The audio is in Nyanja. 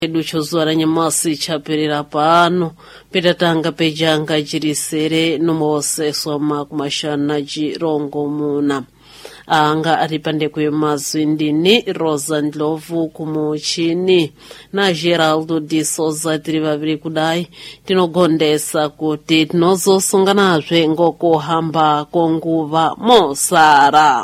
Chozwara nyamasi chaperera pano petatanga pejanga chirisere nomose soma kumashana chirongo muna anga aripande kwemazwi ndini Rosa Ndlovu kumuchini na Geraldo de Souza tiri vaviri kudai tinogondesa kuti tinozosonganazve ngokuhamba konguva mosara.